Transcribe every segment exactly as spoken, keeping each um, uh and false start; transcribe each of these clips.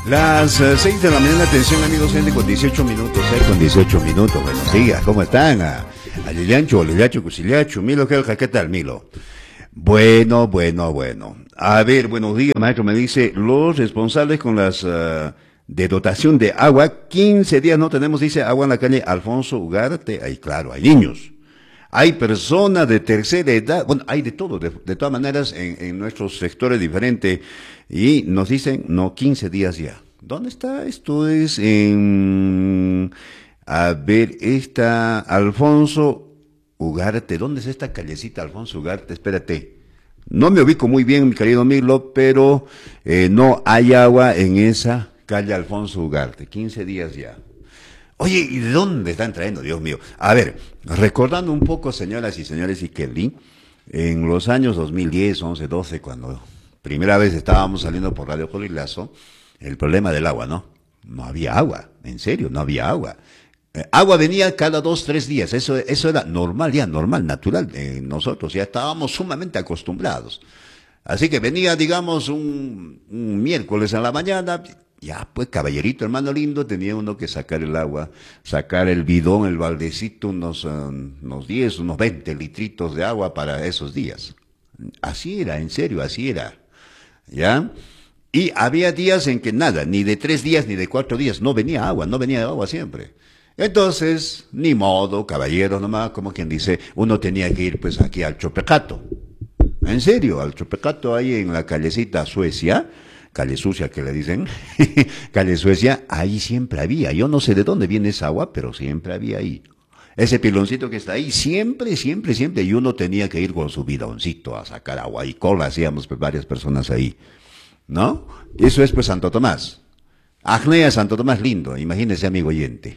Las eh, seis de la mañana, atención amigos, gente con dieciocho minutos, seis con dieciocho minutos, buenos días, ¿cómo están? A, a Liliancho, Olillacho, Cusillacho, Milo, ¿qué, qué tal, Milo? Bueno, bueno, bueno. A ver, buenos días, maestro, me dice, los responsables con las uh, de dotación de agua, quince días no tenemos, dice, agua en la calle Alfonso Ugarte, ahí claro, hay niños. Hay personas de tercera edad, bueno, hay de todo, de, de todas maneras, en, en nuestros sectores diferentes, y nos dicen, no, quince días ya. ¿Dónde está? Esto es en, a ver, está Alfonso Ugarte, ¿dónde es esta callecita, Alfonso Ugarte? Espérate, no me ubico muy bien, mi querido Milo, pero eh, no hay agua en esa calle Alfonso Ugarte, quince días ya. Oye, ¿y de dónde están trayendo, Dios mío? A ver, recordando un poco, señoras y señores, y Kelly, en los años dos mil diez, once, doce, cuando primera vez estábamos saliendo por Radio Colilazo, el problema del agua, ¿no? No había agua, en serio, no había agua. Eh, agua venía cada dos, tres días, eso, eso era normal, ya normal, natural. Eh, nosotros ya estábamos sumamente acostumbrados. Así que venía, digamos, un, un miércoles a la mañana. Ya, pues, caballerito, hermano lindo, tenía uno que sacar el agua, sacar el bidón, el baldecito, unos, uh, unos diez, unos veinte litritos de agua para esos días. Así era, en serio, así era. ¿Ya? Y había días en que nada, ni de tres días ni de cuatro días, no venía agua, no venía agua siempre. Entonces, ni modo, caballero nomás, como quien dice, uno tenía que ir pues aquí al Chopecato. En serio, al Chopecato ahí en la callecita Suecia, calle sucia que le dicen, calle Suecia, ahí siempre había. Yo no sé de dónde viene esa agua, pero siempre había ahí. Ese piloncito que está ahí, siempre, siempre, siempre, y uno tenía que ir con su bidoncito a sacar agua y cola, hacíamos pues, varias personas ahí, ¿no? Eso es pues Santo Tomás. Agnea Santo Tomás lindo, imagínese amigo oyente.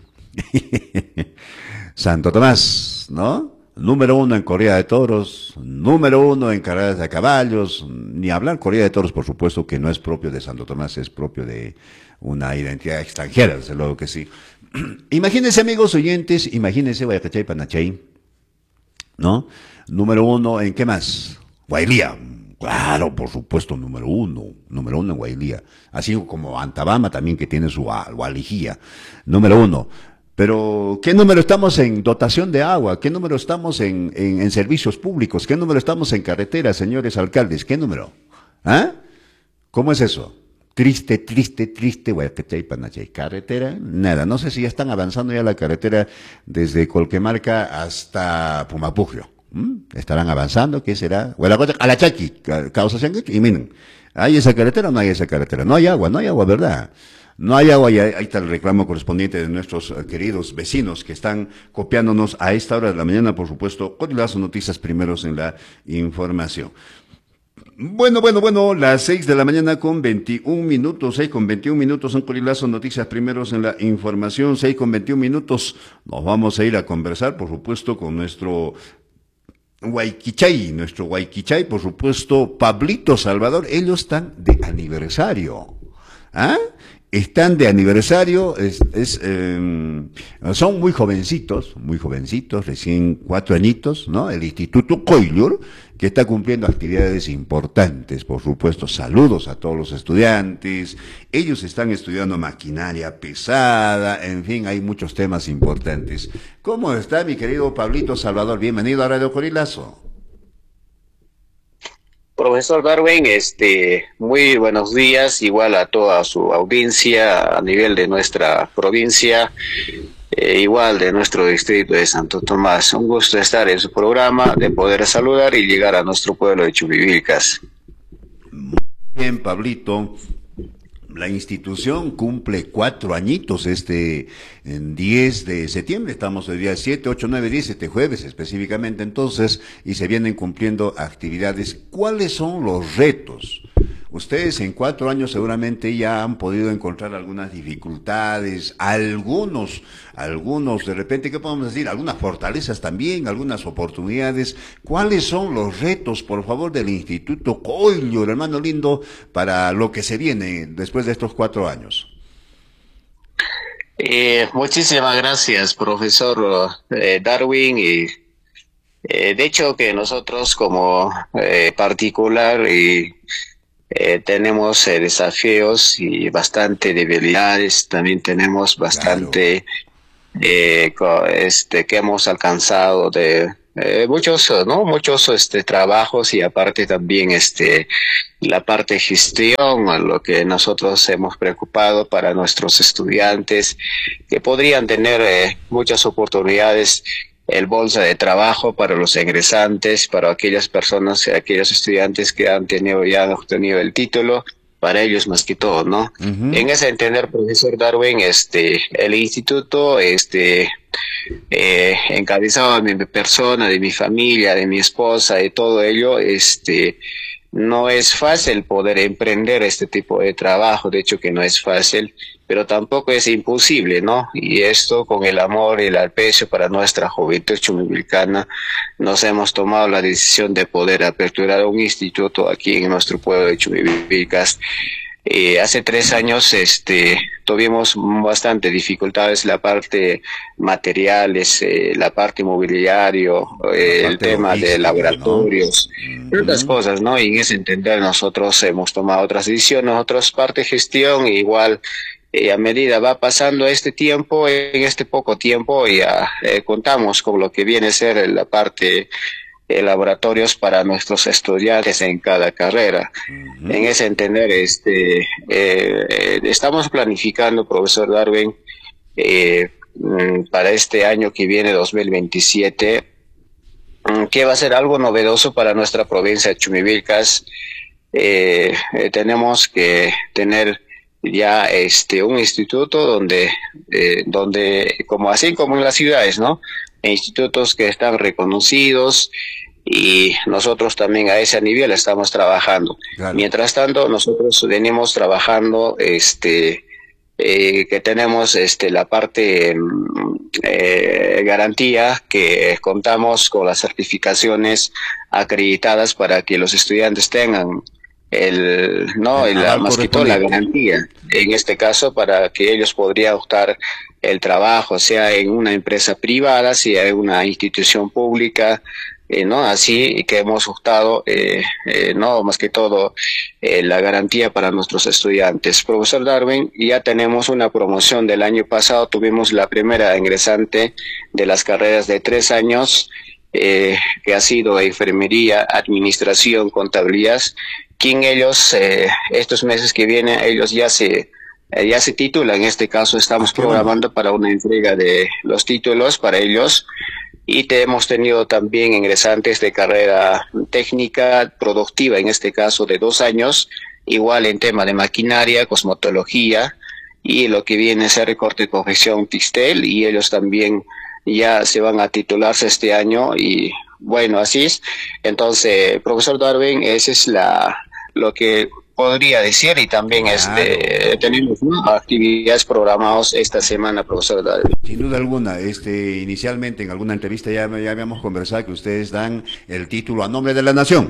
Santo Tomás, ¿no? Número uno en corrida de toros, número uno en carreras de caballos, ni hablar corrida de toros, por supuesto que no es propio de Santo Tomás, es propio de una identidad extranjera, desde luego que sí. Imagínense, amigos oyentes, imagínense Guayacachay, Panachay, ¿no? Número uno en ¿qué más? Guailía, claro, por supuesto, número uno, número uno en Guailía, así como Antabama también que tiene su Gualijía, número uno. Pero, ¿qué número estamos en dotación de agua? ¿Qué número estamos en, en, en servicios públicos? ¿Qué número estamos en carreteras, señores alcaldes? ¿Qué número? ¿Ah? ¿Cómo es eso? Triste, triste, triste, Guayacachay, Panachay. ¿Carretera? Nada. No sé si ya están avanzando ya la carretera desde Colquemarca hasta Pumapugio. ¿Mm? ¿Estarán avanzando? ¿Qué será? Alachaki, causa y miren, ¿hay esa carretera o no hay esa carretera? No hay agua, no hay agua, ¿verdad? No hay agua y ahí está el reclamo correspondiente de nuestros uh, queridos vecinos que están copiándonos a esta hora de la mañana, por supuesto, con las noticias primeros en la información. Bueno, bueno, bueno, las seis de la mañana con veintiún minutos, seis con veintiún minutos son Colilazo, noticias primeros en la información, seis con veintiún minutos. Nos vamos a ir a conversar, por supuesto, con nuestro Guayquichay, nuestro Guayquichay, por supuesto, Pablito Salvador. Ellos están de aniversario. ¿Ah? Están de aniversario, es, es, eh, son muy jovencitos, muy jovencitos, recién cuatro añitos, ¿no? El Instituto Coilur, que está cumpliendo actividades importantes, por supuesto, saludos a todos los estudiantes, ellos están estudiando maquinaria pesada, en fin, hay muchos temas importantes. ¿Cómo está mi querido Pablito Salvador? Bienvenido a Radio Colilazo. Profesor Darwin, este, muy buenos días, igual a toda su audiencia a nivel de nuestra provincia, eh, igual de nuestro distrito de Santo Tomás. Un gusto estar en su programa, de poder saludar y llegar a nuestro pueblo de Chubivilcas. Muy bien, Pablito. La institución cumple cuatro añitos este en diez de septiembre, estamos el día siete, ocho, nueve, diez, este jueves específicamente entonces, y se vienen cumpliendo actividades. ¿Cuáles son los retos? Ustedes en cuatro años seguramente ya han podido encontrar algunas dificultades, algunos, algunos de repente, ¿qué podemos decir? Algunas fortalezas también, algunas oportunidades. ¿Cuáles son los retos, por favor, del Instituto Coilur, hermano lindo, para lo que se viene después de estos cuatro años? Eh, muchísimas gracias, profesor eh, Darwin. Y, eh, de hecho, que nosotros como eh, particular y eh, tenemos eh, desafíos y bastante debilidades, también tenemos Claro. bastante eh, co- este que hemos alcanzado de eh, muchos eh, no muchos este trabajos y aparte también este la parte gestión a lo que nosotros hemos preocupado para nuestros estudiantes que podrían tener eh, muchas oportunidades el bolsa de trabajo para los egresantes, para aquellas personas, aquellos estudiantes que han tenido ya han obtenido el título, para ellos más que todo, ¿no? Ujú. En ese entender, profesor Darwin, este, el instituto, este, eh, encabezado de mi persona, de mi familia, de mi esposa, de todo ello, este, no es fácil poder emprender este tipo de trabajo, de hecho que no es fácil, pero tampoco es imposible, ¿no? Y esto con el amor y el aprecio para nuestra juventud chumivilcana, nos hemos tomado la decisión de poder aperturar un instituto aquí en nuestro pueblo de Chumivilcas. Eh, hace tres años este, tuvimos bastante dificultades, la parte materiales, eh, la parte mobiliario, La eh, el parte tema de logística, ¿no? laboratorios, tantas Ujú. cosas, ¿no? Y en ese entender nosotros hemos tomado otras decisiones, nosotros parte gestión, igual eh, a medida va pasando este tiempo, en este poco tiempo ya eh, contamos con lo que viene a ser la parte de laboratorios para nuestros estudiantes en cada carrera. En Ujú. ese entender, este, eh, eh, estamos planificando, profesor Darwin, eh, mm, para este año que viene, dos mil veintisiete, mm, que va a ser algo novedoso para nuestra provincia de Chumivilcas. Eh, eh, tenemos que tener ya este un instituto donde, eh, donde, como así como en las ciudades, ¿no? Institutos que están reconocidos y nosotros también a ese nivel estamos trabajando. Claro. Mientras tanto, nosotros venimos trabajando, este, eh, que tenemos este la parte mm, eh, garantía que contamos con las certificaciones acreditadas para que los estudiantes tengan el no El el, aval más que todo la correspondiente. garantía en este caso para que ellos podrían optar el trabajo sea en una empresa privada sea en una institución pública eh, no así que hemos optado eh, eh, no más que todo eh, la garantía para nuestros estudiantes. Profesor Darwin, ya tenemos una promoción del año pasado, tuvimos la primera ingresante de las carreras de tres años, eh, que ha sido enfermería, administración, contabilidad, quien ellos, eh, estos meses que vienen, ellos ya se, eh, ya se titulan. En este caso Ah, estamos qué bueno. programando para una entrega de los títulos para ellos y te hemos tenido también ingresantes de carrera técnica productiva, en este caso de dos años, igual en tema de maquinaria, cosmetología y lo que viene a ser recorte de confección textil y ellos también ya se van a titularse este año y bueno, así es. Entonces, profesor Darwin, esa es la lo que podría decir y también este Claro. tenemos, ¿no?, actividades programadas esta semana, profesor Darwin. Sin duda alguna, este, inicialmente en alguna entrevista ya, ya habíamos conversado que ustedes dan el título a nombre de la nación.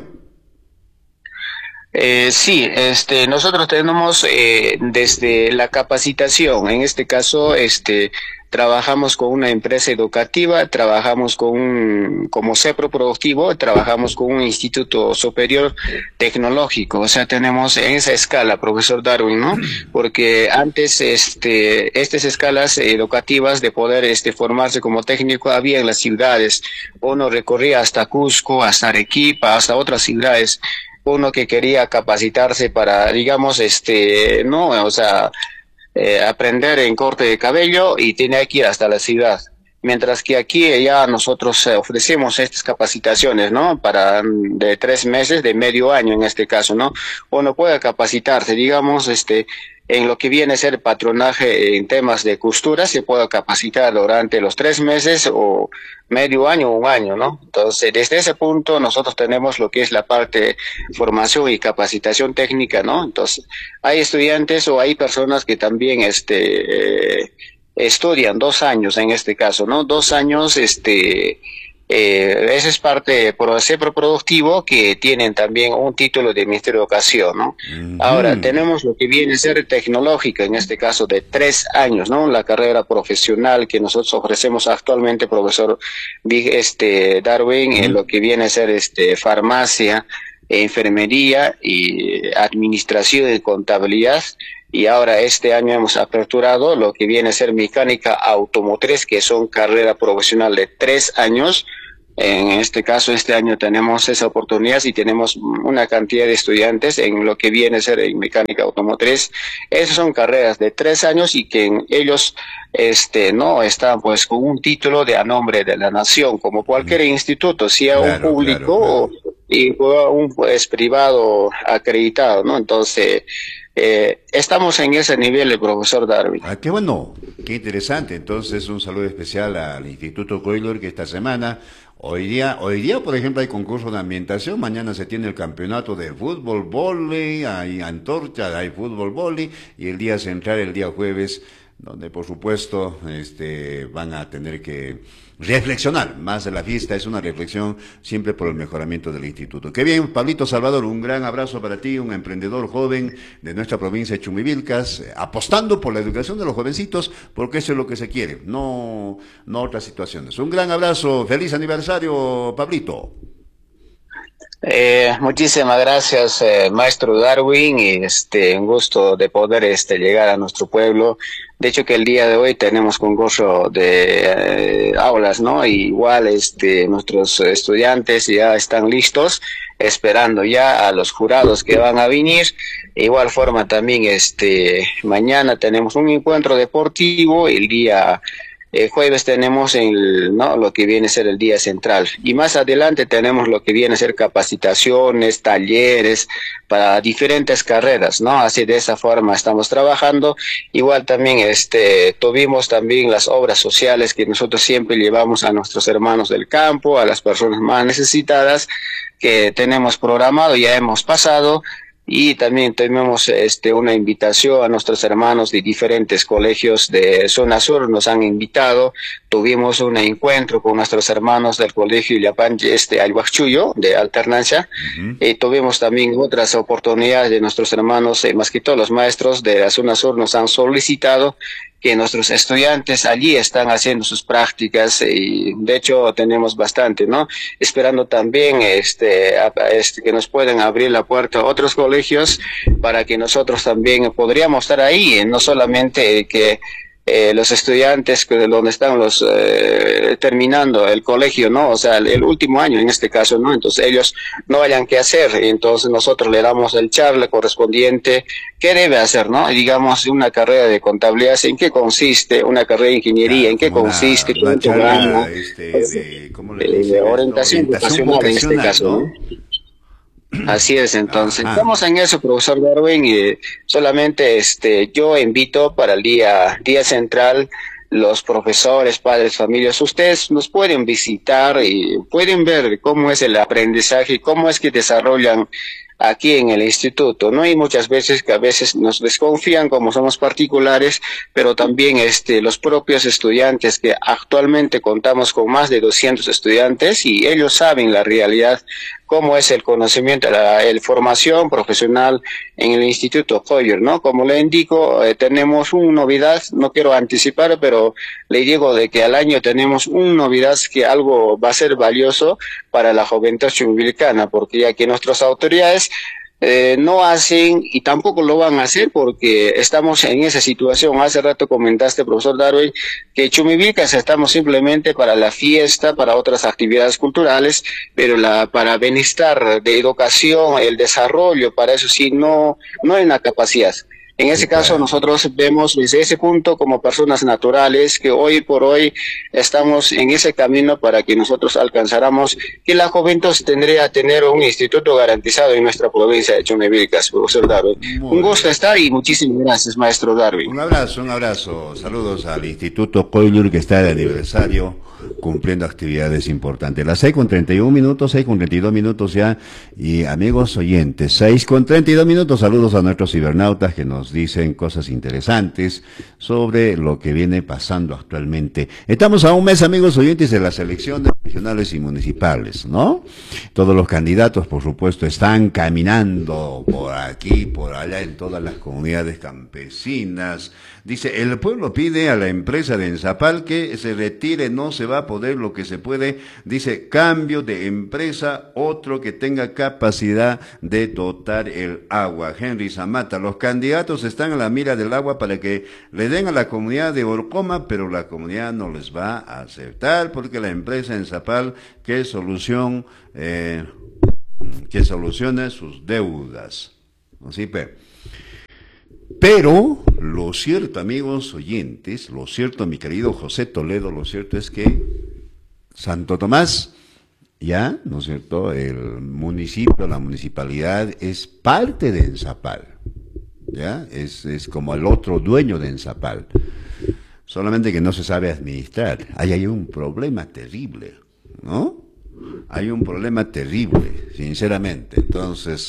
Eh, sí, este, nosotros tenemos eh, desde la capacitación, en este caso, este, trabajamos con una empresa educativa, trabajamos con un, como CEPRO productivo, trabajamos con un instituto superior tecnológico, o sea, tenemos en esa escala, profesor Darwin, ¿no? Porque antes, este, estas escalas educativas de poder, este, formarse como técnico había en las ciudades, uno recorría hasta Cusco, hasta Arequipa, hasta otras ciudades uno que quería capacitarse para, digamos, este, no, o sea, eh, aprender en corte de cabello y tenía que ir hasta la ciudad. Mientras que aquí ya nosotros eh, ofrecemos estas capacitaciones, ¿no? Para mm, de tres meses, de medio año en este caso, ¿no? Uno puede capacitarse, digamos, este, en lo que viene a ser patronaje en temas de costura, se puede capacitar durante los tres meses o medio año o un año, ¿no? Entonces, desde ese punto nosotros tenemos lo que es la parte de formación y capacitación técnica, ¿no? Entonces, hay estudiantes o hay personas que también, este, eh, estudian dos años en este caso, ¿no? Dos años, este, eh, esa es parte por CEPRO productivo que tienen también un título de Ministerio de Educación, ¿no? Ahora, Ujú. tenemos lo que viene a ser tecnológica, en este caso de tres años, ¿no? La carrera profesional que nosotros ofrecemos actualmente, profesor este, Darwin, en Ujú. lo que viene a ser este, farmacia, enfermería y administración y contabilidad. Y ahora este año hemos aperturado lo que viene a ser mecánica automotriz, que son carrera profesional de tres años. En este caso, este año tenemos esa oportunidad y tenemos una cantidad de estudiantes en lo que viene a ser en mecánica automotriz. Esas son carreras de tres años y que en ellos este no están pues con un título de a nombre de la nación, como cualquier instituto, sea Claro, un público claro, claro. o y un pues privado acreditado, ¿no? Entonces, eh, estamos en ese nivel, el profesor Darwin. Ah, qué bueno, qué interesante. Entonces, un saludo especial al Instituto Coilor que esta semana, hoy día, hoy día, por ejemplo, hay concurso de ambientación, mañana se tiene el campeonato de fútbol, vóley, hay antorcha, hay fútbol, vóley, y el día central, el día jueves, donde por supuesto este, van a tener que reflexionar más de la fiesta, es una reflexión siempre por el mejoramiento del instituto. Qué bien, Pablito Salvador, un gran abrazo para ti, un emprendedor joven de nuestra provincia de Chumivilcas, eh, apostando por la educación de los jovencitos, porque eso es lo que se quiere, no, no otras situaciones. Un gran abrazo, feliz aniversario, Pablito. Eh, muchísimas gracias, eh, maestro Darwin, y este, un gusto de poder este, llegar a nuestro pueblo. De hecho que el día de hoy tenemos concurso de eh, aulas, ¿no? Y igual este, nuestros estudiantes ya están listos, esperando ya a los jurados que van a venir. De igual forma también este, mañana tenemos un encuentro deportivo, el día Eh, jueves tenemos el, ¿no? lo que viene a ser el día central y más adelante tenemos lo que viene a ser capacitaciones, talleres para diferentes carreras, ¿no? Así de esa forma estamos trabajando. Igual también este, tuvimos también las obras sociales que nosotros siempre llevamos a nuestros hermanos del campo, a las personas más necesitadas que tenemos programado, ya hemos pasado. Y también tenemos este, una invitación a nuestros hermanos de diferentes colegios de zona sur, nos han invitado. Tuvimos un encuentro con nuestros hermanos del colegio Illapán este, Ayhuachuyo, de alternancia. Uh-huh. Y tuvimos también otras oportunidades de nuestros hermanos, eh, más que todos los maestros de la zona sur nos han solicitado que nuestros estudiantes allí están haciendo sus prácticas y de hecho tenemos bastante, ¿no? Esperando también este, a, este que nos puedan abrir la puerta a otros colegios para que nosotros también podríamos estar ahí, no solamente que eh, los estudiantes que donde están los eh, terminando el colegio, ¿no? O sea, el, el último año en este caso, ¿no? Entonces ellos no hayan qué hacer, y entonces nosotros le damos el charla correspondiente, qué debe hacer, ¿no? Y digamos, una carrera de contabilidad, ¿en qué consiste? Una carrera de ingeniería, Claro, ¿en qué como consiste? una, una ¿Cuánto gana? charla este, de, ¿cómo le De, de dicen esto? orientación Orientación vocacional en este vocacional, caso, ¿no? ¿no? Así es, entonces, Ajá. estamos en eso, profesor Darwin, y solamente este, yo invito para el día, día central, los profesores, padres, familias, ustedes nos pueden visitar y pueden ver cómo es el aprendizaje, cómo es que desarrollan aquí en el instituto, ¿no? Y muchas veces que a veces nos desconfían como somos particulares, pero también este, los propios estudiantes que actualmente contamos con más de doscientos estudiantes y ellos saben la realidad, cómo es el conocimiento, la el formación profesional en el Instituto Coyer, ¿no? Como le indico, eh, tenemos una novedad, no quiero anticipar, pero le digo de que al año tenemos una novedad que algo va a ser valioso para la juventud chumbivilcana, porque ya que nuestras autoridades eh, no hacen y tampoco lo van a hacer porque estamos en esa situación. Hace rato comentaste, profesor Darwin, que Chumivilcas estamos simplemente para la fiesta, para otras actividades culturales, pero la para bienestar de educación, el desarrollo, para eso sí no, no hay una capacidad. En Sí, ese caso, claro. nosotros vemos desde ese punto como personas naturales que hoy por hoy estamos en ese camino para que nosotros alcanzáramos que la juventud tendría a tener un instituto garantizado en nuestra provincia de Chumivilcas, profesor Darwin. Un Muy gusto bien. estar y muchísimas gracias, maestro Darwin. Un abrazo, un abrazo. Saludos al Instituto Coilur que está de aniversario, cumpliendo actividades importantes. Las seis con treinta y un minutos, seis con treinta y dos minutos ya. Y amigos oyentes, seis con treinta y dos minutos. Saludos a nuestros cibernautas que nos dicen cosas interesantes sobre lo que viene pasando actualmente. Estamos a un mes, amigos oyentes, de las elecciones regionales y municipales, ¿no? Todos los candidatos, por supuesto, están caminando por aquí, por allá, en todas las comunidades campesinas. Dice, el pueblo pide a la empresa de Enzapal que se retire, no se va a poder joder lo que se puede. Dice, cambio de empresa, otro que tenga capacidad de dotar el agua. Henry Zamata, los candidatos están a la mira del agua para que le den a la comunidad de Orcoma, pero la comunidad no les va a aceptar porque la empresa en Zapal, ¿qué solución, eh, que solucione sus deudas? Así pe. Pero lo cierto, amigos oyentes, lo cierto, mi querido José Toledo, lo cierto es que Santo Tomás, ya, ¿no es cierto?, el municipio, la municipalidad es parte de Enzapal, ya, es, es como el otro dueño de Enzapal, solamente que no se sabe administrar. Ahí hay un problema terrible, ¿no? Hay un problema terrible, sinceramente. Entonces,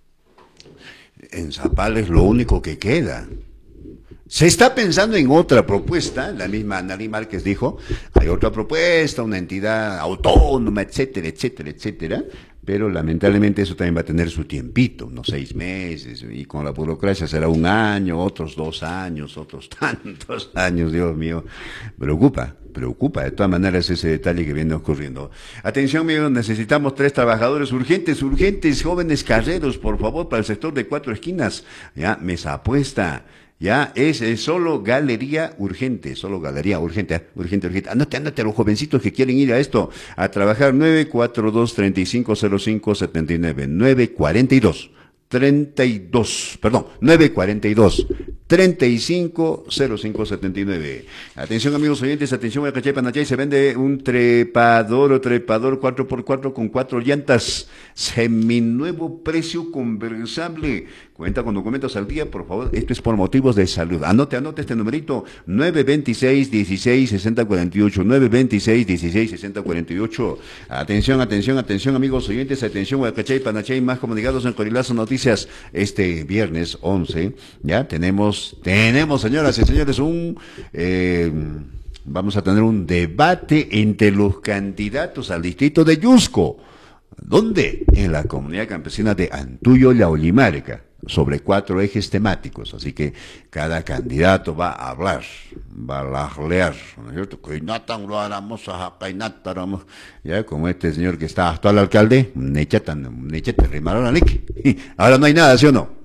Enzapal es lo único que queda. Se está pensando en otra propuesta, la misma Annalí Márquez dijo, hay otra propuesta, una entidad autónoma, etcétera, etcétera, etcétera, pero lamentablemente eso también va a tener su tiempito, unos seis meses, y con la burocracia será un año, otros dos años, otros tantos años, Dios mío, preocupa. Preocupa, de todas maneras, ese detalle que viene ocurriendo. Atención, amigos, necesitamos tres trabajadores urgentes, urgentes, jóvenes carreros, por favor, para el sector de Cuatro Esquinas. Ya, mesa apuesta. Ya, es, es solo galería urgente, solo galería urgente, urgente, urgente. Anote, anote a los jovencitos que quieren ir a esto, a trabajar. Nueve cuatro dos, tres cinco cero cinco siete nueve, nueve cuatro dos, treinta y dos, perdón, nueve cuatro dos, treinta y cinco cero cinco setenta y nueve. Atención, amigos oyentes, atención, Huayacachay Panachay, se vende un trepador o trepador cuatro por cuatro con cuatro llantas, seminuevo, precio conversable, cuenta con documentos al día, por favor, esto es por motivos de salud. Anote, anote este numerito, nueve veintiséis, dieciséis, sesenta cuarenta y ocho, nueve veintiséis, dieciséis, sesenta cuarenta y ocho. Atención, atención, atención, amigos oyentes, atención, Huayacachay Panachay, más comunicados en Corilazo Noticias, este viernes once, ya tenemos Tenemos, señoras y señores, un eh, vamos a tener un debate entre los candidatos al distrito de Yusco. ¿Dónde? En la comunidad campesina de Antuyo, La Olimarca, sobre cuatro ejes temáticos. Así que cada candidato va a hablar, va a hablar, ¿no es cierto? Ya, como este señor que está actual alcalde, nechatan, nechete, rimaron a Nick. Ahora no hay nada, ¿sí o no?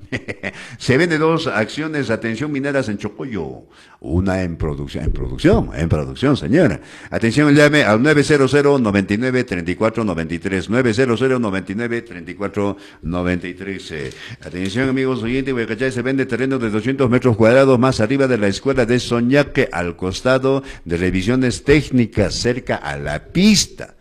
Se vende dos acciones, atención, mineras en Chocoyo, una en producción, en producción, en producción, señora. Atención, llame al nueve cero cero, noventa y nueve, treinta y cuatro noventa y tres, nueve cero cero, noventa y nueve, treinta y cuatro noventa y tres. Eh. Atención, amigos oyentes, Huayacachay, se vende terreno de doscientos metros cuadrados más arriba de la escuela de Soñaque, al costado de revisiones técnicas, cerca a la pista.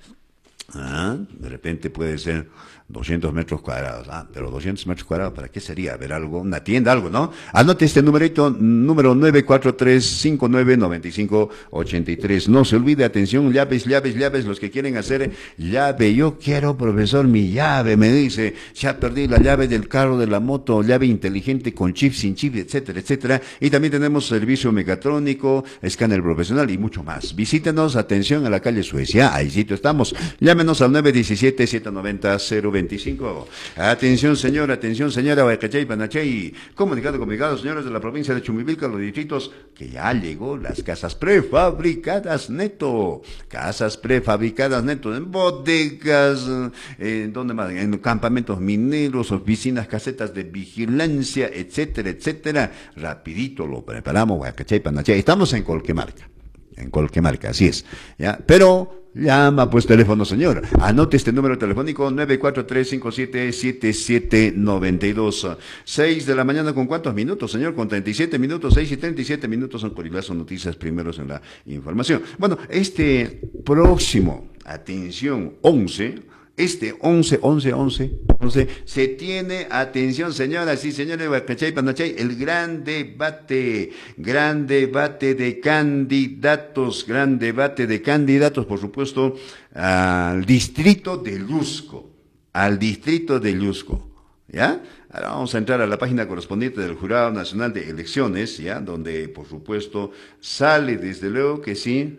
Ah, de repente puede ser doscientos metros cuadrados, ah, pero doscientos metros cuadrados, ¿para qué sería? Ver algo, una tienda, algo, ¿no? Anote este numerito, número nueve cuatro tres, cinco nueve, nueve cinco ocho tres. No se olvide, atención, llaves, llaves, llaves, los que quieren hacer llave. Yo quiero, profesor, mi llave, me dice, ya perdí la llave del carro, de la moto, llave inteligente con chip, sin chip, etcétera, etcétera. Y también tenemos servicio mecatrónico, escáner profesional y mucho más. Visítenos, atención, a la calle Suecia, ahí sitio estamos. Llámenos al nueve uno siete, siete nueve cero, cero dos veinticinco. Atención, señora, atención, señora, Huayacachay, Panachay, comunicado, comunicado, señores de la provincia de Chumivilca, los distritos, que ya llegó las casas prefabricadas neto, casas prefabricadas neto, en bodegas, en donde más, en campamentos mineros, oficinas, casetas de vigilancia, etcétera, etcétera. Rapidito lo preparamos, Huayacachay, Panachay, estamos en Colquemarca, en Colquemarca, así es, ya, pero llama pues teléfono, señor. Anote este número telefónico, nueve cuatro tres, cinco siete, siete siete nueve dos. seis de la mañana, ¿con cuántos minutos, señor? Con treinta y siete minutos, seis y treinta y siete minutos, son Corilazo Noticias, primeros en la información. Bueno, este próximo, atención, once, este once, once, once, once, se tiene, atención, señoras y señores, Huayacachay, Panachay, el gran debate, gran debate de candidatos, gran debate de candidatos, por supuesto, al distrito de Yusco, al distrito de Yusco, ¿ya? Ahora vamos a entrar a la página correspondiente del Jurado Nacional de Elecciones, ¿ya? Donde, por supuesto, sale desde luego que sí.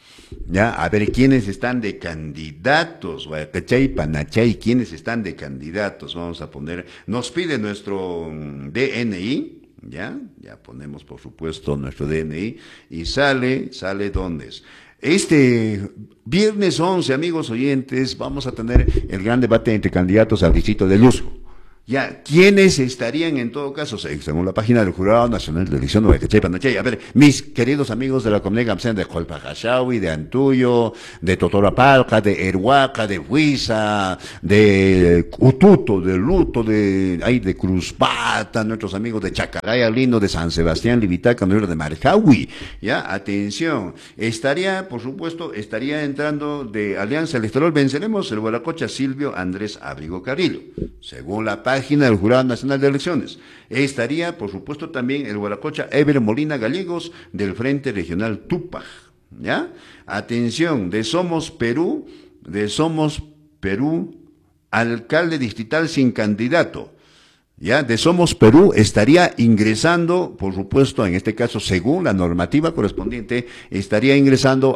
Ya, a ver quiénes están de candidatos, Huayacachay, Panachay, quiénes están de candidatos. Vamos a poner, nos pide nuestro D N I, ya, ya ponemos por supuesto nuestro D N I y sale, sale dónde es. Este viernes once, amigos oyentes, vamos a tener el gran debate entre candidatos al distrito de Luso. Ya, ¿quiénes estarían en todo caso, según la página del Jurado Nacional de Elección de Huaycachay, Panachay? A ver, mis queridos amigos de la comunidad campesina de Colpajashawi, de Antuyo, de Totorapalca, de Erhuaca, de Huiza, de Ututo, de Luto, de, ahí de Cruzpata, nuestros amigos de Chacaraya, Lindo, de San Sebastián, Libitaca, de Marjawi. Ya, atención, estaría, por supuesto, estaría entrando de Alianza Electoral Venceremos el Huaracocha Silvio Andrés Abrigo Carrillo, según la página página del Jurado Nacional de Elecciones. Estaría, por supuesto, también el Huaracocha Ever Molina Gallegos del Frente Regional Tupac. ¿Ya? Atención, de Somos Perú, de Somos Perú, alcalde distrital sin candidato. ¿Ya? De Somos Perú estaría ingresando, por supuesto, en este caso, según la normativa correspondiente, estaría ingresando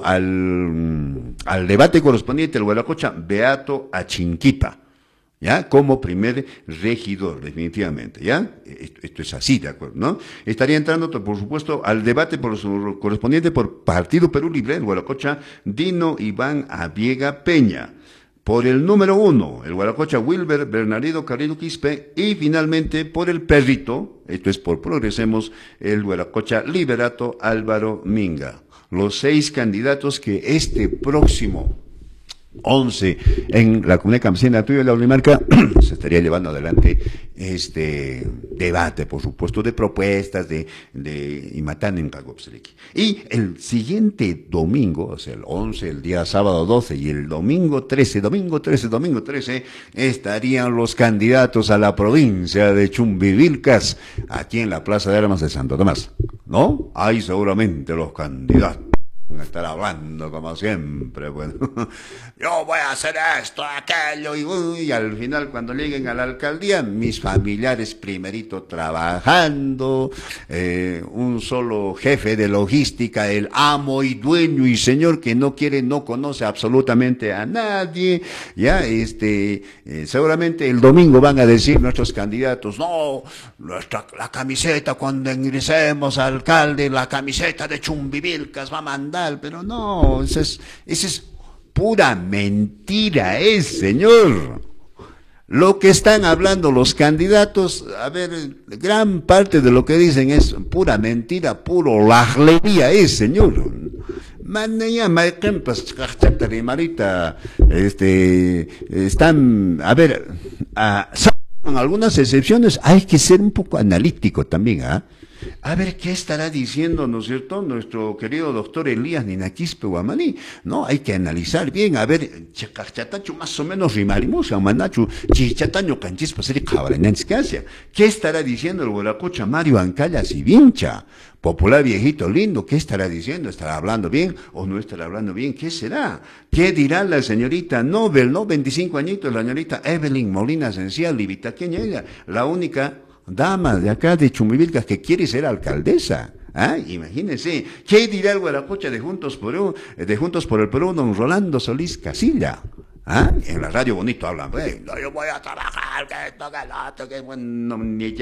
al, al debate correspondiente el Huaracocha Beato Achinquipa. ¿Ya? Como primer regidor, definitivamente, ¿ya? Esto, esto es así, ¿de acuerdo? ¿No? Estaría entrando, por supuesto, al debate por su correspondiente por Partido Perú Libre, el Huaracocha Dino Iván Aviega Peña. Por el número uno, el Huaracocha Wilber Bernardino Carrillo Quispe. Y finalmente, por el perrito, esto es por Progresemos, el Huaracocha Liberato Álvaro Minga. Los seis candidatos que este próximo once en la comunidad campesina tuya de la Unimarca se estaría llevando adelante este debate, por supuesto, de propuestas de, de Imatán en Pagopselic. Y el siguiente domingo, o sea, el once, el día sábado doce y el domingo trece, domingo trece, domingo trece, estarían los candidatos a la provincia de Chumbivilcas, aquí en la Plaza de Armas de Santo Tomás, ¿no? Hay seguramente los candidatos. Van a estar hablando como siempre, bueno, yo voy a hacer esto, aquello, y, uy, y al final cuando lleguen a la alcaldía, mis familiares primerito trabajando, eh, un solo jefe de logística, el amo y dueño y señor que no quiere, no conoce absolutamente a nadie, ya, este, eh, seguramente el domingo van a decir nuestros candidatos, no, nuestra, la camiseta cuando ingresemos al alcalde, la camiseta de Chumbivilcas va a mandar. Pero no, esa es, esa es pura mentira, es, señor. Lo que están hablando los candidatos, a ver, gran parte de lo que dicen es pura mentira, puro lajlería, es, señor. Manaya, pues, marita, este, están, a ver, a, con algunas excepciones, hay que ser un poco analítico también, ¿ah? ¿eh? A ver qué estará diciendo, ¿no es cierto?, nuestro querido doctor Elías Ninaquispe Guamaní, ¿no? Hay que analizar bien, a ver, chacachatacho más o menos rimarimusa, manachu, chichataño canchispa, seri cabarenenscasia. ¿Qué estará diciendo el Huaracocha Mario Ancallas y Vincha? Popular viejito lindo, ¿qué estará diciendo? ¿Estará hablando bien o no estará hablando bien? ¿Qué será? ¿Qué dirá la señorita Nobel, no? veinticinco añitos, la señorita Evelyn Molina Esencial, libitaqueña ella, la única dama de acá de Chumbivilcas que quiere ser alcaldesa. ¿Ah? Imagínense, ¿qué dirá el Huaracocha de Juntos por Perú, de Juntos por el Perú, don Rolando Solís Casilla? ¿Ah? En la radio bonito hablan, hey, no, yo voy a trabajar, que esto, que lo otro, que bueno,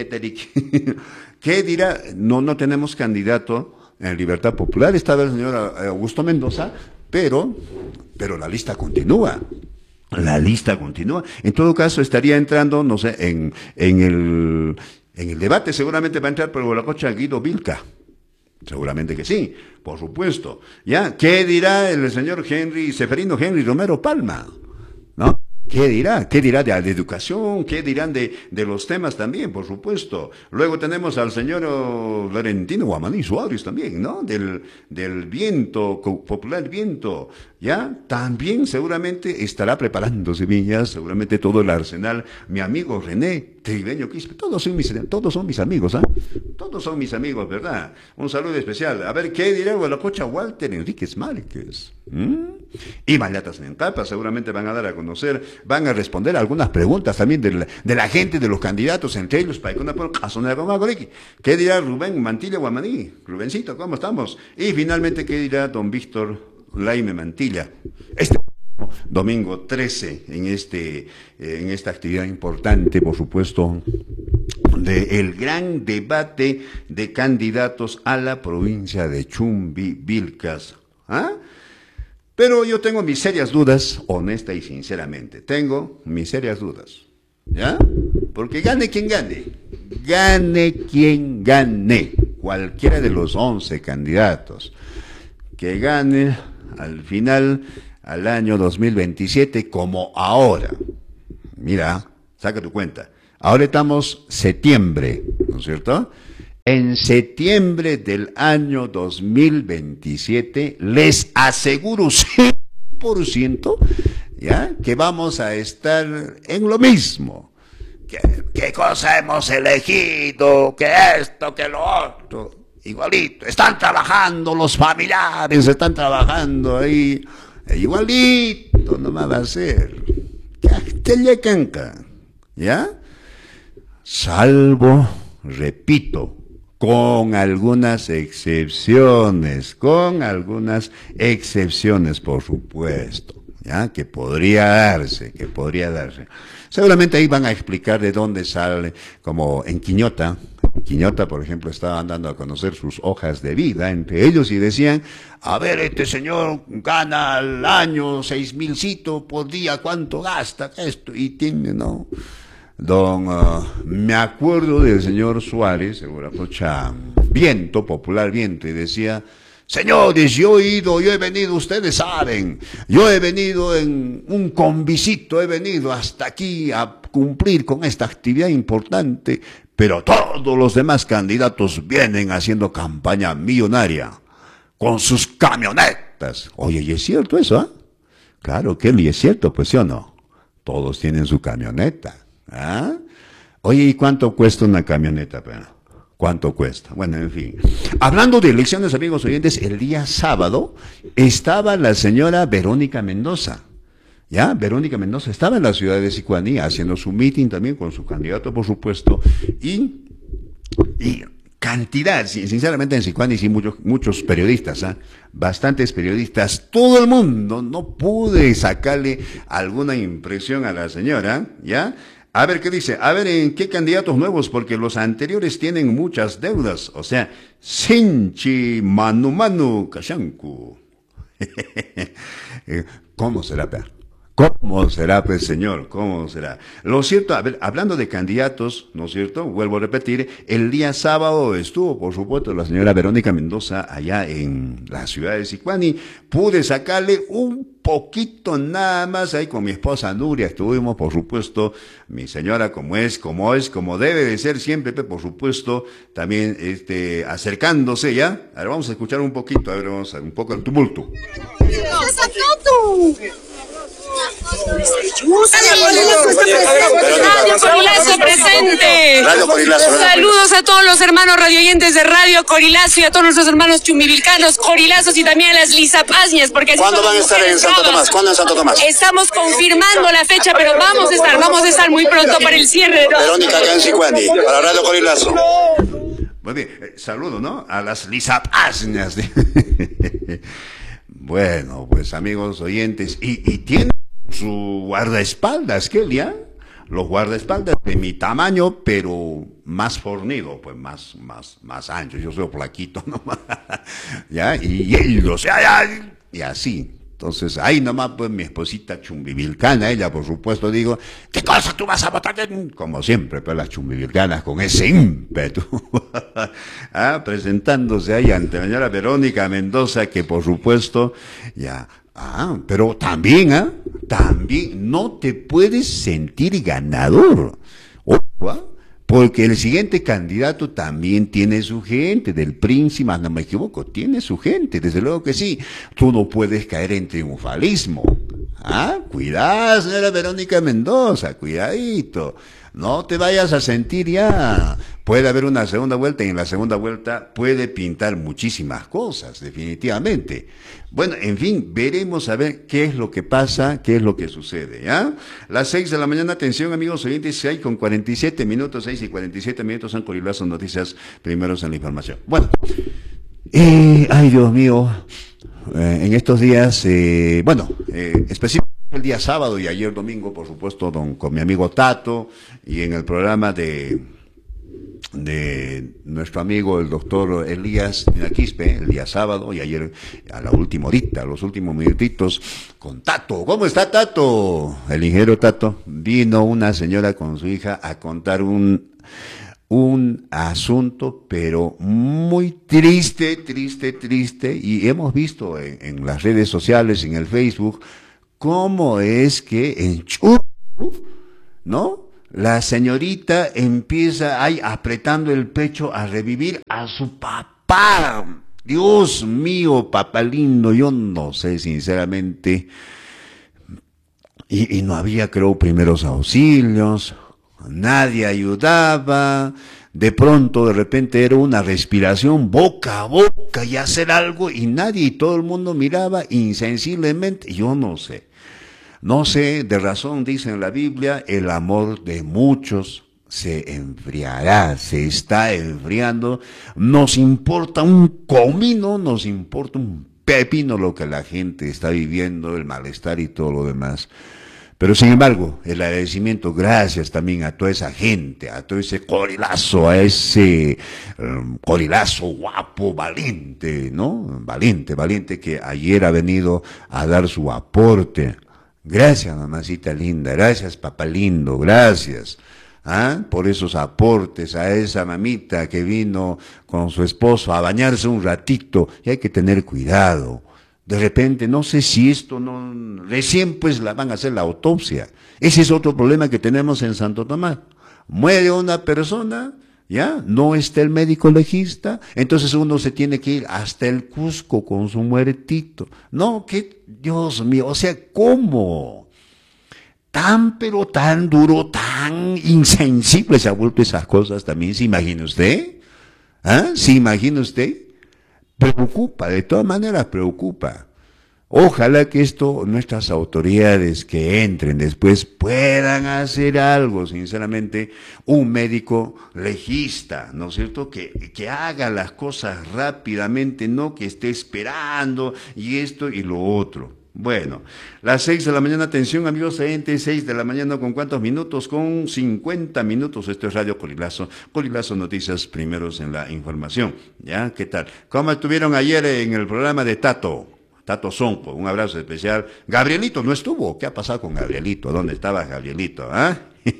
¿qué dirá? No, no tenemos candidato en Libertad Popular, estaba el señor Augusto Mendoza, pero, pero la lista continúa. La lista continúa. En todo caso, estaría entrando, no sé, en, en el, en el debate, seguramente va a entrar por el Huaracocha Guido Vilca. Seguramente que sí, por supuesto. ¿Ya? ¿Qué dirá el señor Henry, Seferino Henry Romero Palma? ¿No? ¿Qué dirá? ¿Qué dirá de, de educación? ¿Qué dirán de, de los temas también, por supuesto? Luego tenemos al señor oh, Valentino Guamaní Suárez también, ¿no? Del, del viento, popular viento, ¿ya? También seguramente estará preparándose bien ya, seguramente todo el arsenal. Mi amigo René Tribeño Quispe, todos son mis, todos son mis amigos, ¿ah? ¿eh? Todos son mis amigos, ¿verdad? Un saludo especial. A ver, ¿qué dirá el Huaracocha Walter Enríquez Márquez? ¿Mm? Y Mallatas en Tapa seguramente van a dar a conocer, van a responder algunas preguntas también de la, de la gente, de los candidatos, entre ellos, ¿qué dirá Rubén Mantilla Guamaní? Rubencito, ¿cómo estamos? Y finalmente, ¿qué dirá don Víctor Laime Mantilla? Este domingo trece, en, este, en esta actividad importante, por supuesto, del gran debate de candidatos a la provincia de Chumbivilcas. ¿Ah? Pero yo tengo mis serias dudas, honesta y sinceramente, tengo mis serias dudas, ¿ya? Porque gane quien gane, gane quien gane, cualquiera de los once candidatos que gane al final, al año dos mil veintisiete, como ahora. Mira, saca tu cuenta. Ahora estamos septiembre, ¿no es cierto? En septiembre del año dos mil veintisiete, les aseguro cien por ciento, ¿ya?, que vamos a estar en lo mismo. ¿Qué, qué cosa hemos elegido? ¿Qué esto? ¿Qué lo otro? Igualito. Están trabajando los familiares, están trabajando ahí. Igualito, no me va a ser. ¿Qué canca? ¿Ya? Salvo, repito, con algunas excepciones, con algunas excepciones, por supuesto, ¿ya?, que podría darse, que podría darse. Seguramente ahí van a explicar de dónde sale, como en Quiñota. Quiñota, por ejemplo, estaban dando a conocer sus hojas de vida entre ellos y decían, a ver, este señor gana al año seis milcitos por día, ¿cuánto gasta esto? Y tiene, ¿no? Don, uh, me acuerdo del señor Suárez, seguro, escucha, Viento, Popular Viento, y decía, señores, yo he ido, yo he venido, ustedes saben, yo he venido en un convisito, he venido hasta aquí a cumplir con esta actividad importante, pero todos los demás candidatos vienen haciendo campaña millonaria, con sus camionetas. Oye, ¿y es cierto eso, ah? ¿eh? Claro, Kelly, es cierto, pues, ¿sí o no? Todos tienen su camioneta. ¿Ah? Oye, ¿y cuánto cuesta una camioneta? ¿Cuánto cuesta? Bueno, en fin. Hablando de elecciones, amigos oyentes, el día sábado estaba la señora Verónica Mendoza. ¿Ya? Verónica Mendoza estaba en la ciudad de Sicuani haciendo su meeting también con su candidato, por supuesto, y, y cantidad, sinceramente en Sicuani sí muchos, muchos periodistas, ¿eh? Bastantes periodistas, todo el mundo, no pude sacarle alguna impresión a la señora, ¿ya? A ver, ¿qué dice? A ver, ¿en qué candidatos nuevos? Porque los anteriores tienen muchas deudas. O sea, Sinchi Manu Manu Kashanku. ¿Cómo será, pe? ¿Cómo será, pues, señor? ¿Cómo será? Lo cierto, a ver, hablando de candidatos, ¿no es cierto? Vuelvo a repetir, el día sábado estuvo, por supuesto, la señora Verónica Mendoza allá en la ciudad de Sicuani. Pude sacarle un poquito nada más ahí con mi esposa Nuria. Estuvimos, por supuesto, mi señora como es, como es, como debe de ser siempre, por supuesto, también este, acercándose ya. A ver, vamos a escuchar un poquito, a ver, vamos a un poco el tumulto. Radio Corilazo presente. Radio Corilazo. Saludos a todos los hermanos radioyentes de Radio Corilazo y a todos nuestros hermanos chumivilcanos, corilazos y también a las lisapazñas. Porque ¿cuándo van a estar en Santo Tomás? ¿Cuándo en Santo Tomás? Estamos confirmando la fecha, pero vamos a estar, vamos a estar muy pronto para el cierre. Verónica acá en Sicuani, para Radio Corilazo. Muy bien, eh, saludo, ¿no? A las lisapazñas. Bueno, pues amigos oyentes, y, y tiene su guardaespaldas, Kelly, ¿eh? Los guardaespaldas de mi tamaño, pero más fornido, pues más, más, más ancho. Yo soy flaquito nomás, ¿ya? Y ellos, ya, ya, y así. Entonces, ahí nomás, pues, mi esposita chumbivilcana, ella, por supuesto, digo, ¿qué cosa tú vas a votar? Como siempre, pues, las chumbivilcanas con ese ímpetu, ¿ah? Presentándose ahí ante la señora Verónica Mendoza, que, por supuesto, ya, ah, pero también, ¿ah? También no te puedes sentir ganador, ojo, ¿ah? Porque el siguiente candidato también tiene su gente, del Príncipe, no me equivoco, tiene su gente, desde luego que sí. Tú no puedes caer en triunfalismo. Ah, cuidado, señora Verónica Mendoza, cuidadito. No te vayas a sentir ya. Puede haber una segunda vuelta y en la segunda vuelta puede pintar muchísimas cosas, definitivamente. Bueno, en fin, veremos a ver qué es lo que pasa, qué es lo que sucede, ¿ya? Las seis de la mañana, atención amigos oyentes, seis con cuarenta y siete minutos, seis y cuarenta y siete minutos, en Corilazo Noticias, primeros en la información. Bueno, eh, ay Dios mío, eh, en estos días, eh, bueno, eh, específicamente el día sábado y ayer domingo, por supuesto, don, con mi amigo Tato, y en el programa de de nuestro amigo el doctor Elías Quispe el día sábado y ayer a la última horita, a los últimos minutitos, con Tato. ¿Cómo está Tato? El ingeniero Tato. Vino una señora con su hija a contar un, un asunto, pero muy triste, triste, triste, y hemos visto en, en las redes sociales, en el Facebook, cómo es que en Chub, ¿no? La señorita empieza ahí apretando el pecho a revivir a su papá. Dios mío, papá lindo, yo no sé sinceramente. Y, y no había, creo, primeros auxilios, nadie ayudaba. De pronto, de repente era una respiración boca a boca y hacer algo y nadie y todo el mundo miraba insensiblemente. Yo no sé. No sé, de razón dice en la Biblia, el amor de muchos se enfriará, se está enfriando. Nos importa un comino, nos importa un pepino lo que la gente está viviendo, el malestar y todo lo demás. Pero sin embargo, el agradecimiento, gracias también a toda esa gente, a todo ese corilazo, a ese um, corilazo guapo, valiente, ¿no? Valiente, valiente que ayer ha venido a dar su aporte. Gracias, mamacita linda, gracias, papá lindo, gracias, ¿ah? Por esos aportes, a esa mamita que vino con su esposo a bañarse un ratito, y hay que tener cuidado. De repente, no sé si esto no, recién pues la van a hacer la autopsia. Ese es otro problema que tenemos en Santo Tomás. Muere una persona, ¿ya? No está el médico legista, entonces uno se tiene que ir hasta el Cusco con su muertito. No, que, Dios mío, o sea, ¿cómo? Tan, pero tan duro, tan insensible se ha vuelto esas cosas también, ¿se imagina usted? ¿Ah? ¿Se imagina usted? Preocupa, de todas maneras preocupa. Ojalá que esto, nuestras autoridades que entren después puedan hacer algo, sinceramente, un médico legista, ¿no es cierto? Que, que haga las cosas rápidamente, no que esté esperando y esto y lo otro. Bueno, las seis de la mañana, atención amigos oyentes, seis de la mañana, ¿con cuántos minutos? Con cincuenta minutos, esto es Radio Corilazo, Corilazo Noticias, primeros en la información, ¿ya? ¿Qué tal? ¿Cómo estuvieron ayer en el programa de Tato? Tato Sonco, un abrazo especial. Gabrielito no estuvo, ¿qué ha pasado con Gabrielito? ¿Dónde estaba Gabrielito? ¿Ah?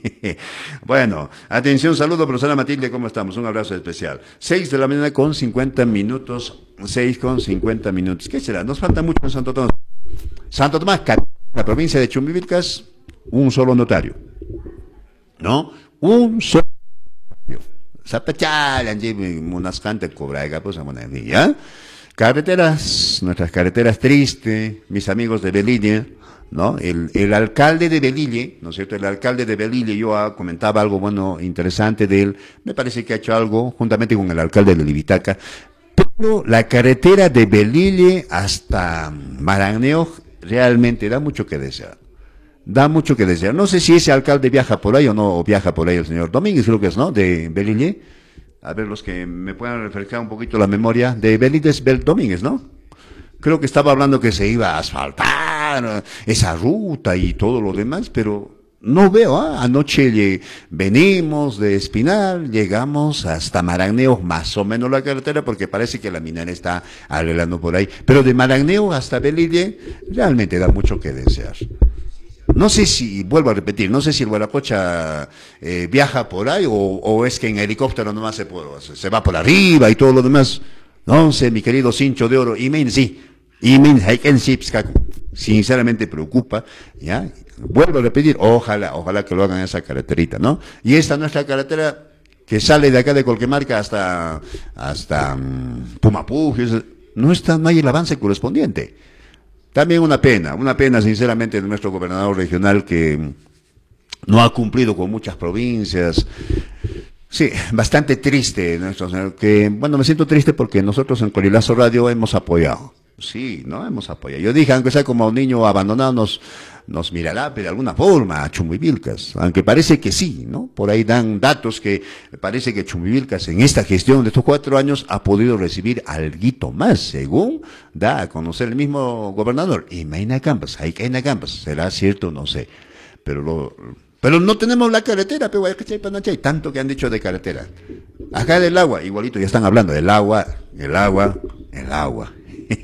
Bueno, atención, saludo, profesora Matilde, ¿cómo estamos? Un abrazo especial. seis de la mañana con cincuenta minutos, seis con cincuenta minutos. ¿Qué será? Nos falta mucho en Santo Tomás. Santo Tomás, la provincia de Chumbivilcas, un solo notario. ¿No? Un solo notario. Zapachal, unas cantas cobra, pues, ¿ya? Carreteras, nuestras carreteras tristes, mis amigos de Belille, ¿no? El, el alcalde de Belille, ¿no es cierto? El alcalde de Belille, yo ah, comentaba algo bueno, interesante de él, me parece que ha hecho algo, juntamente con el alcalde de Libitaca, pero la carretera de Belille hasta Maragneo realmente da mucho que desear. Da mucho que desear. No sé si ese alcalde viaja por ahí o no, o viaja por ahí el señor Domínguez, creo que es, ¿no? De Belille. A ver, los que me puedan refrescar un poquito la memoria, de Belídez Bel Domínguez, ¿no? Creo que estaba hablando que se iba a asfaltar esa ruta y todo lo demás, pero no veo, ¿ah? ¿eh? Anoche venimos de Espinal, llegamos hasta Maragneo, más o menos la carretera, porque parece que la minera está arreglando por ahí, pero de Maragneo hasta Belille realmente da mucho que desear. No sé si, vuelvo a repetir, no sé si el Guaracocha eh, viaja por ahí o, o es que en helicóptero nomás se, se, se va por arriba y todo lo demás. No sé, mi querido Cincho de Oro, Imen sí, Imen Haiken Sipskaku, sinceramente preocupa, ¿ya? Vuelvo a repetir, ojalá, ojalá que lo hagan esa carreterita, ¿no? Y esta nuestra carretera que sale de acá de Colquemarca hasta, hasta um, Pumapú, no está, no hay el avance correspondiente. También una pena, una pena sinceramente de nuestro gobernador regional que no ha cumplido con muchas provincias. Sí, bastante triste, nuestro señor, que, bueno, me siento triste porque nosotros en Corilazo Radio hemos apoyado. Sí, ¿no? Hemos apoyado. Yo dije, aunque sea como un niño abandonado, nos, nos mirará pero de alguna forma a Chumbivilcas, aunque parece que sí, ¿no? Por ahí dan datos que parece que Chumbivilcas en esta gestión de estos cuatro años ha podido recibir alguito más, según da a conocer el mismo gobernador. Y Mayna Campas, hay que Mayna Campas, ¿será cierto? No sé. Pero lo, Pero no tenemos la carretera, pero tanto que han dicho de carretera. Acá del agua, igualito, ya están hablando del agua, el agua, el agua.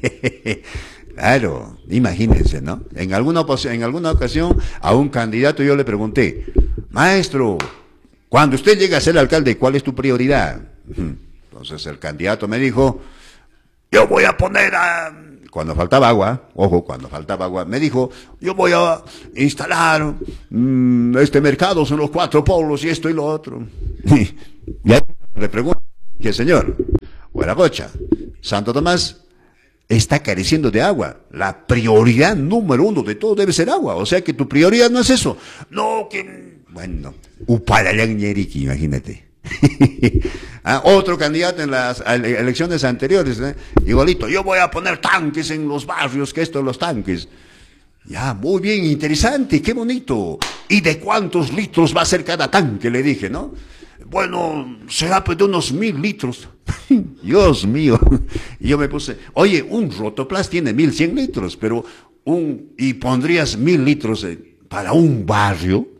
Claro, imagínense, ¿no? En alguna, en alguna ocasión a un candidato yo le pregunté, maestro, cuando usted llega a ser alcalde, ¿cuál es tu prioridad? Entonces el candidato me dijo, yo voy a poner a... Cuando faltaba agua, ojo, cuando faltaba agua, me dijo, yo voy a instalar mmm, este mercado en los cuatro polos y esto y lo otro. Y ya le pregunto, ¿qué señor? Huaracocha, Santo Tomás está careciendo de agua. La prioridad número uno de todo debe ser agua. O sea que tu prioridad no es eso. No, que... Bueno, Upalayan Ñeriqui, imagínate. Ah, otro candidato en las elecciones anteriores, ¿eh? Igualito, yo voy a poner tanques en los barrios, que esto los tanques. Ya, muy bien, interesante, qué bonito. ¿Y de cuántos litros va a ser cada tanque? Le dije, ¿no? Bueno, será pues de unos mil litros. Dios mío. Y yo me puse, oye, un Rotoplas tiene mil cien litros, pero un, y pondrías mil litros para un barrio.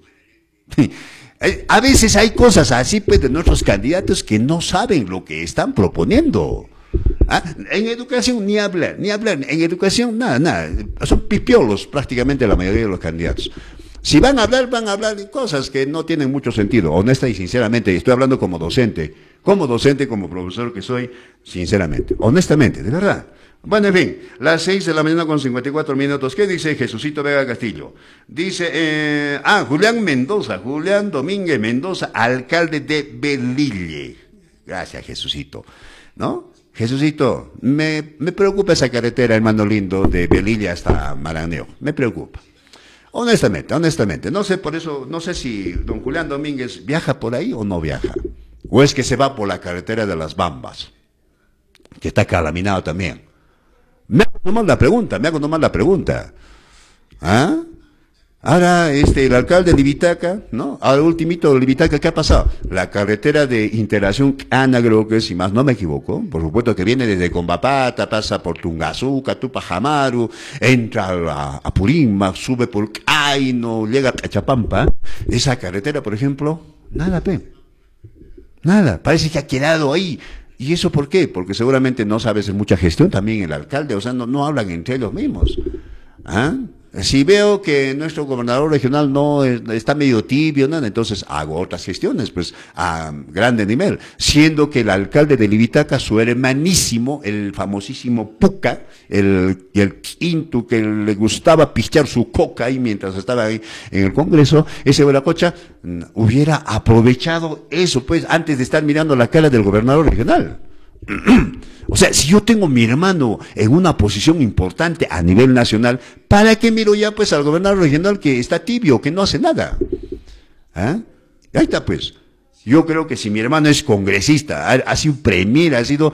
A veces hay cosas así, pues, de nuestros candidatos que no saben lo que están proponiendo. ¿Ah? En educación ni hablar, ni hablar. En educación nada, nada. Son pipiolos prácticamente la mayoría de los candidatos. Si van a hablar, van a hablar de cosas que no tienen mucho sentido. Honesta y sinceramente, estoy hablando como docente, como docente, como profesor que soy, sinceramente, honestamente, de verdad. Bueno, en fin, las seis de la mañana con cincuenta y cuatro minutos. ¿Qué dice Jesucito Vega Castillo? Dice, eh, ah, Julián Mendoza, Julián Domínguez Mendoza, alcalde de Belille. Gracias, Jesucito. ¿No? Jesucito, me, me preocupa esa carretera, hermano lindo, de Belille hasta Maraneo. Me preocupa. Honestamente, honestamente. No sé por eso, no sé si don Julián Domínguez viaja por ahí o no viaja. O es que se va por la carretera de las Bambas, que está calaminado también. Me hago nomás la pregunta, me hago nomás la pregunta. ¿Ah? Ahora, este, el alcalde de Libitaca, ¿no? Ahora, ultimito, Libitaca, ¿qué ha pasado? La carretera de integración Ana, creo que si más no me equivoco, por supuesto que viene desde Combapata, pasa por Tungazuca, Tupajamaru, entra a, a Purimma, sube por Caino, llega a Cachapampa. Esa carretera, por ejemplo, nada, pe. Nada, parece que ha quedado ahí. ¿Y eso por qué? Porque seguramente no sabe hacer mucha gestión también el alcalde, o sea, no, no hablan entre ellos mismos. ¿Ah? Si veo que nuestro gobernador regional no es, está medio tibio, ¿no? Entonces hago otras gestiones, pues, a grande nivel. Siendo que el alcalde de Libitaca, su hermanísimo, el famosísimo Puca, el, el quinto que le gustaba pichar su coca ahí mientras estaba ahí en el Congreso, ese Huaracocha hubiera aprovechado eso, pues, antes de estar mirando la cara del gobernador regional. O sea, si yo tengo mi hermano en una posición importante a nivel nacional, ¿para qué miro ya pues al gobernador regional que está tibio, que no hace nada? ¿Ah? Ahí está pues. Yo creo que si mi hermano es congresista, ha, ha sido premier, ha sido...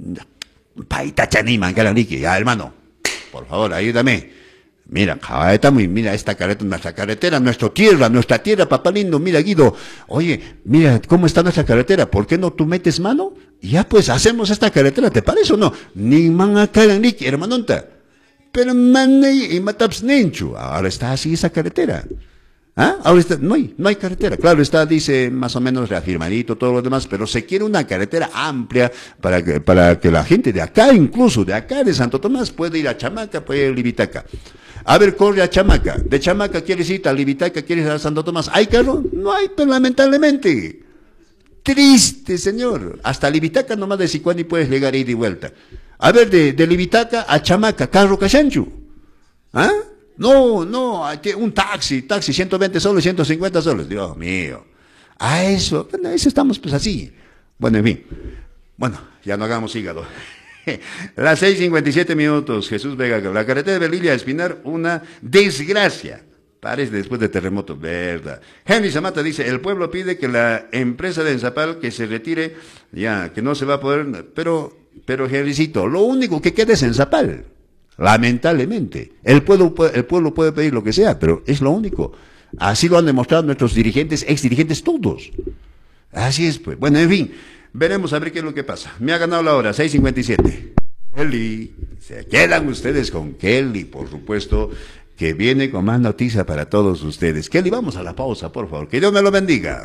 Paita chanima, ya hermano, por favor, ayúdame. Mira, estamos, mira esta carretera, nuestra carretera, nuestra tierra, nuestra tierra, papá lindo, mira Guido, oye, mira cómo está nuestra carretera, ¿por qué no tú metes mano? Y ya pues hacemos esta carretera, ¿te parece o no? Ni man acá ni hermanonta. Pero man y mataps nenchu, ahora está así esa carretera. ¿Ah? Ahora está, no hay, no hay carretera. Claro, está, dice, más o menos reafirmadito, todo lo demás, pero se quiere una carretera amplia para que, para que la gente de acá, incluso de acá, de Santo Tomás, pueda ir a Chamaca, puede ir a Libitaca. A ver, corre a Chamaca. De Chamaca quieres ir a Libitaca, quieres ir a Santo Tomás. ¿Hay carro? No hay, pero lamentablemente. Triste, señor. Hasta Libitaca nomás de Sicuani puedes llegar ida y vuelta. A ver, de, de Libitaca a Chamaca, carro cachanchu. ¿Ah? No, no, un taxi, taxi, ciento veinte soles, ciento cincuenta soles. Dios mío. A eso, bueno, a eso estamos pues así. Bueno, en fin. Bueno, ya no hagamos hígado. Las seis cincuenta y siete minutos, Jesús Vega, la carretera de Belilla a Espinar, una desgracia. Parece después de terremoto, verdad. Henry Zamata dice, el pueblo pide que la empresa de Enzapal que se retire, ya, que no se va a poder, pero, pero Henrycito, lo único que queda es Enzapal. Lamentablemente. El pueblo, el pueblo puede pedir lo que sea, pero es lo único. Así lo han demostrado nuestros dirigentes, ex dirigentes todos. Así es, pues. Bueno, en fin. Veremos a ver qué es lo que pasa. Me ha ganado la hora, seis cincuenta y siete. Kelly. Se quedan ustedes con Kelly, por supuesto, que viene con más noticias para todos ustedes. Kelly, vamos a la pausa, por favor. Que Dios me lo bendiga.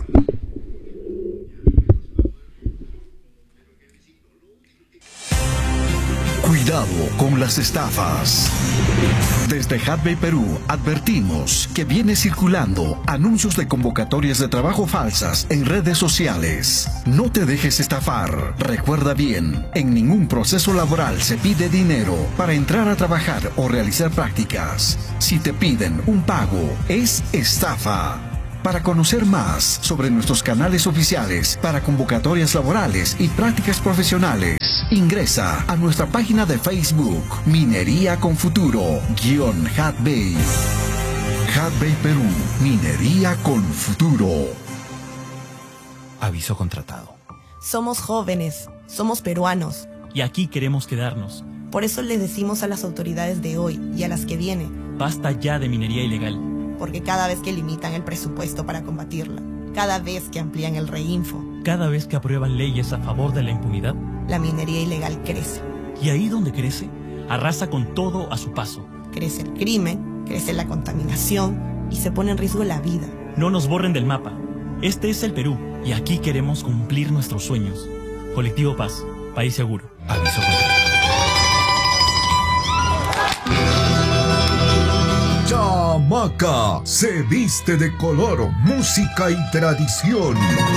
Cuidado con las estafas. Desde Hatbay Perú advertimos que viene circulando anuncios de convocatorias de trabajo falsas en redes sociales. No te dejes estafar. Recuerda bien, en ningún proceso laboral se pide dinero para entrar a trabajar o realizar prácticas. Si te piden un pago, es estafa. Para conocer más sobre nuestros canales oficiales para convocatorias laborales y prácticas profesionales, ingresa a nuestra página de Facebook Minería con Futuro guión Hatbay. Hatbay Perú, Minería con Futuro. Aviso contratado. Somos jóvenes, somos peruanos. Y aquí queremos quedarnos. Por eso les decimos a las autoridades de hoy y a las que vienen. Basta ya de minería ilegal. Porque cada vez que limitan el presupuesto para combatirla, cada vez que amplían el reinfo, cada vez que aprueban leyes a favor de la impunidad, la minería ilegal crece. Y ahí donde crece, arrasa con todo a su paso. Crece el crimen, crece la contaminación y se pone en riesgo la vida. No nos borren del mapa. Este es el Perú y aquí queremos cumplir nuestros sueños. Colectivo Paz, país seguro. Aviso contratado. Chamaca se viste de color, música y tradición.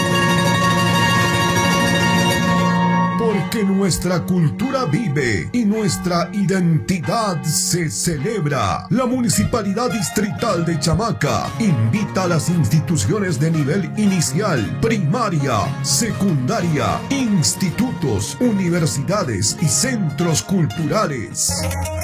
Porque nuestra cultura vive y nuestra identidad se celebra. La Municipalidad Distrital de Chamaca invita a las instituciones de nivel inicial, primaria, secundaria, institutos, universidades y centros culturales